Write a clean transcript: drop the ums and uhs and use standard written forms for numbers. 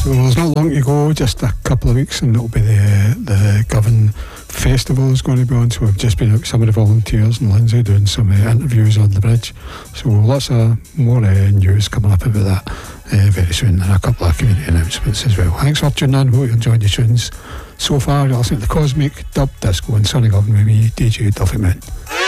So there's not long to go, just a couple of weeks, and it'll be the Govan Festival is going to be on. So we've just been out with some of the volunteers in Lindsay doing some interviews on the bridge. So lots of more news coming up about that very soon, and a couple of community announcements as well. Thanks for tuning in. Hope you enjoyed the tunes so far. You're listening to the Cosmic Dub Disco and Sonny Govan with me, DJ Duffy Moon.